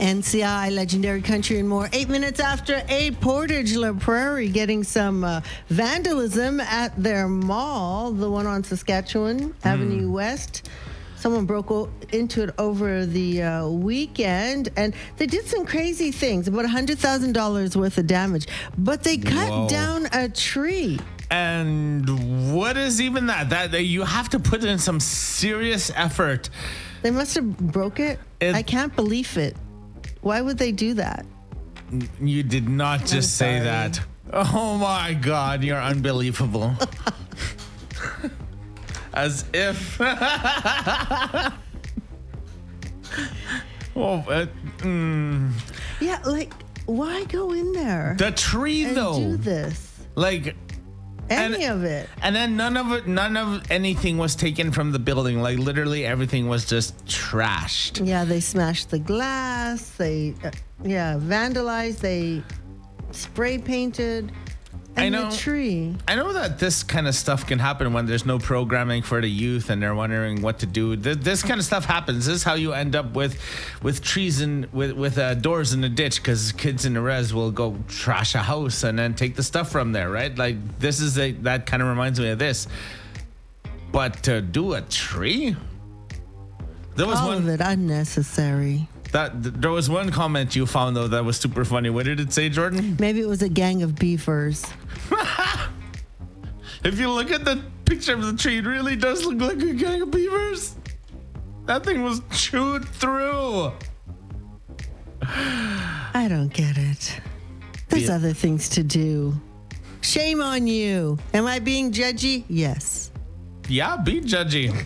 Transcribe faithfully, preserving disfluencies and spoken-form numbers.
N C I, Legendary Country, and more. Eight minutes after eight, Portage La Prairie getting some uh, vandalism at their mall, the one on Saskatchewan mm. Avenue West. Someone broke o- into it over the uh, weekend, and they did some crazy things, about one hundred thousand dollars worth of damage. But they cut Whoa. down a tree. And what is even that? That that you have to put in some serious effort. They must have broke it. it. I can't believe it. Why would they do that? You did not just I'm say sorry. that. Oh my God, you're unbelievable. As if. oh, uh, mm. Yeah, like, why go in there? The tree, and though. do this. Like. Any and, of it. And then none of it, none of anything was taken from the building. Like literally everything was just trashed. Yeah, they smashed the glass. They, uh, yeah, vandalized. They spray painted. And I know. the tree. I know that this kind of stuff can happen when there's no programming for the youth and they're wondering what to do. This, this kind of stuff happens. This is how you end up with, with trees and with with uh, doors in the ditch because kids in the res will go trash a house and then take the stuff from there, right? Like this is a that kind of reminds me of this. But to do a tree, there was All one of it unnecessary. that th- there was one comment you found though that was super funny. What did it say, Jordan? Maybe it was a gang of beavers. If you look at the picture of the tree, it really does look like a gang of beavers. That thing was chewed through. I don't get it. There's Yeah. other things to do. Shame on you. Am I being judgy? Yes. Yeah, be judgy.